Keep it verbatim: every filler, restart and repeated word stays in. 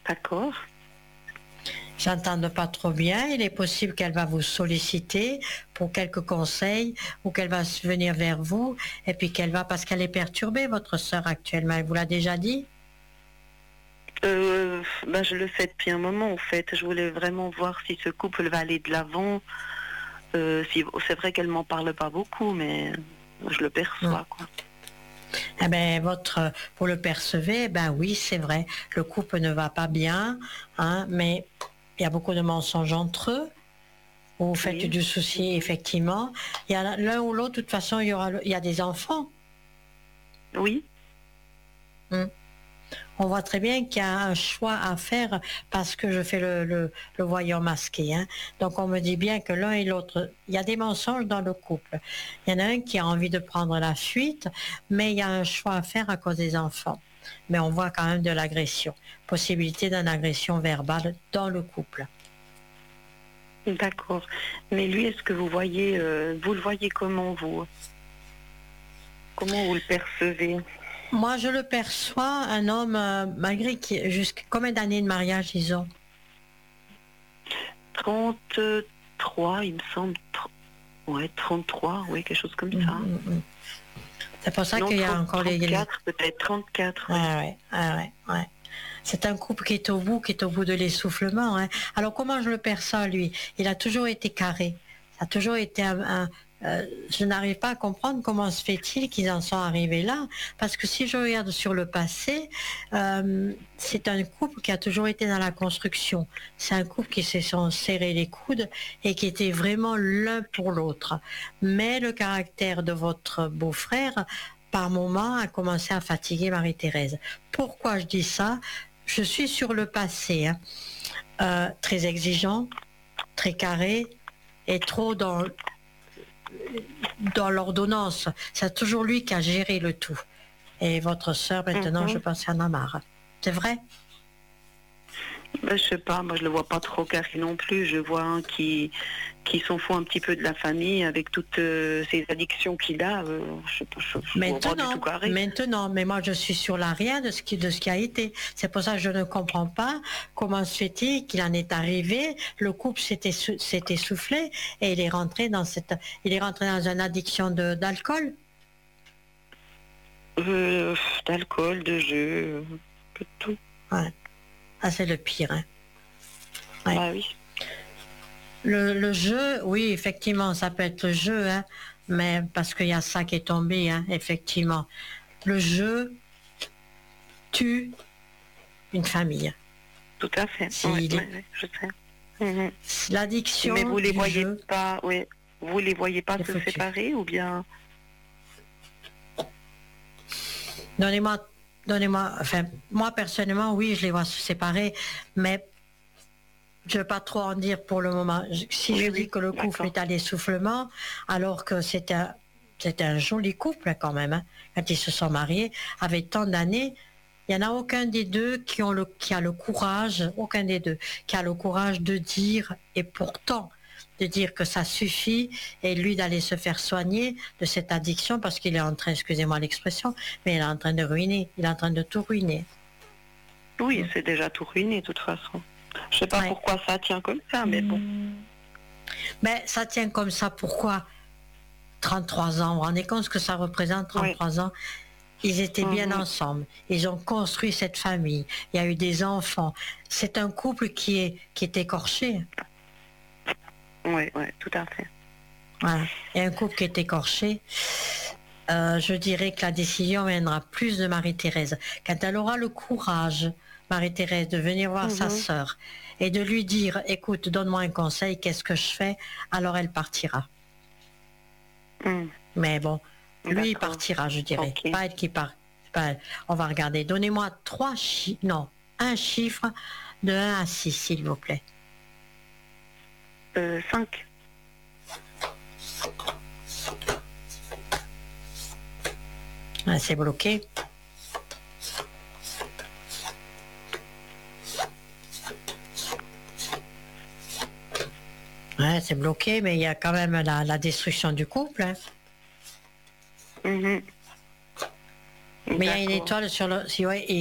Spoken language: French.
D'accord. J'entends pas trop bien. Il est possible qu'elle va vous solliciter pour quelques conseils ou qu'elle va venir vers vous et puis qu'elle va, parce qu'elle est perturbée, votre sœur, actuellement. Elle vous l'a déjà dit? Euh, ben je le sais depuis un moment, en fait. Je voulais vraiment voir si ce couple va aller de l'avant. Euh, si, c'est vrai qu'elle m'en parle pas beaucoup, mais je le perçois, Hum. quoi. Eh ben, votre, vous le percevez, ben oui, c'est vrai. Le couple ne va pas bien, hein, mais il y a beaucoup de mensonges entre eux. Vous faites Oui. du souci, effectivement. Il y a l'un ou l'autre, de toute façon, il y aura, il y a des enfants. Oui. Hum. On voit très bien qu'il y a un choix à faire parce que je fais le, le, le voyant masqué. Hein. Donc on me dit bien que l'un et l'autre, il y a des mensonges dans le couple. Il y en a un qui a envie de prendre la fuite, mais il y a un choix à faire à cause des enfants. Mais on voit quand même de l'agression, possibilité d'une agression verbale dans le couple. D'accord. Mais lui, est-ce que vous voyez, euh, vous le voyez comment, vous? Comment vous le percevez? Moi, je le perçois, un homme, euh, malgré qu'il jusqu'à combien d'années de mariage ils ont? trente-trois, il me semble. Ouais, trente-trois, oui, quelque chose comme ça. Mmh, mmh. C'est pour ça Non, qu'il y a trente, encore les... trente-quatre, peut-être trente-quatre. Oui. Ah ouais, ah ouais, ouais. C'est un couple qui est au bout, qui est au bout de l'essoufflement. Hein. Alors comment je le perçois, lui? Il a toujours été carré. Ça a toujours été un... un euh, je n'arrive pas à comprendre comment se fait-il qu'ils en sont arrivés là. Parce que si je regarde sur le passé, euh, c'est un couple qui a toujours été dans la construction. C'est un couple qui se sont serrés les coudes et qui était vraiment l'un pour l'autre. Mais le caractère de votre beau-frère, par moment, a commencé à fatiguer Marie-Thérèse. Pourquoi je dis ça? Je suis sur le passé, hein. euh, très exigeant, très carré et trop dans, dans l'ordonnance. C'est toujours lui qui a géré le tout. Et votre sœur, maintenant, Mm-hmm. je pense qu'elle en a marre. C'est vrai? Ben, je sais pas, moi je le vois pas trop carré non plus. Je vois un qui, qui s'en fout un petit peu de la famille avec toutes euh, ces addictions qu'il a. Euh, je, je, je maintenant, vois pas du tout carré. maintenant, mais moi je suis sur l'arrière de ce qui, de ce qui a été. C'est pour ça que je ne comprends pas comment se fait-il qu'il en est arrivé. Le couple s'est essoufflé et il est rentré dans cette, il est rentré dans une addiction de, d'alcool. Euh, d'alcool, de jeu, de tout. Ouais. Ah, c'est le pire. Hein. Ouais. Bah oui. Le, le jeu, oui, effectivement, ça peut être le jeu, hein, mais parce qu'il y a ça qui est tombé, hein, effectivement. Le jeu tue une famille. Tout à fait. Si ouais, il est... ouais, ouais, je sais. Mmh. L'addiction. Mais vous les du voyez jeu, pas, oui. Vous les voyez pas se foutu. séparer ou bien? Donnez-moi, donnez-moi, enfin, moi personnellement, oui, je les vois se séparer, mais je ne veux pas trop en dire pour le moment. Si oui, je oui, dis que le couple d'accord. est à l'essoufflement, alors que c'est un, c'est un joli couple quand même, hein, quand ils se sont mariés, avec tant d'années, il n'y en a aucun des deux qui, ont le, qui a le courage, aucun des deux, qui a le courage de dire, et pourtant, de dire que ça suffit, et lui d'aller se faire soigner de cette addiction, parce qu'il est en train, excusez-moi l'expression, mais il est en train de ruiner, il est en train de tout ruiner. Oui, c'est déjà tout ruiné de toute façon. Je sais pas Ouais. pourquoi ça tient comme ça, mais bon. Mais ça tient comme ça, pourquoi? trente-trois ans, vous vous rendez compte ce que ça représente, trente-trois oui. ans? Ils étaient bien mmh. ensemble, ils ont construit cette famille, il y a eu des enfants. C'est un couple qui est, qui est écorché. Oui, oui, tout à fait. Voilà. Et un couple qui est écorché, euh, je dirais que la décision viendra plus de Marie-Thérèse. Quand elle aura le courage, Marie-Thérèse, de venir voir mmh. sa sœur et de lui dire, écoute, donne-moi un conseil, qu'est-ce que je fais? Alors elle partira. Mmh. Mais bon, lui, il partira, je dirais. Okay. Pas elle qui part. Pas elle. On va regarder. Donnez-moi trois chiffres, non, un chiffre de un à six, s'il vous plaît. Euh, cinq. Ah, c'est bloqué. Ouais, c'est bloqué, mais il y a quand même la, la destruction du couple. Hein. Mmh. Mais il y a une étoile sur le... Si, ouais, et